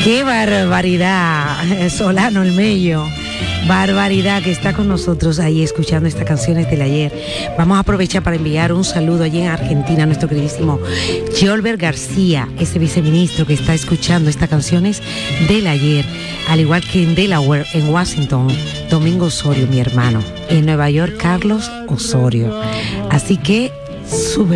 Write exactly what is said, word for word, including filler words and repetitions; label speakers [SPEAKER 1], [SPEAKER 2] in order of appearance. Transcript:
[SPEAKER 1] ¡Qué barbaridad! Solano el Mello. Barbaridad, que está con nosotros ahí escuchando estas canciones del ayer. Vamos a aprovechar para enviar un saludo allí en Argentina a nuestro queridísimo Giolbert García, ese viceministro que está escuchando estas canciones del ayer, al igual que en Delaware, en Washington, Domingo Osorio, mi hermano, en Nueva York, Carlos Osorio. Así que sube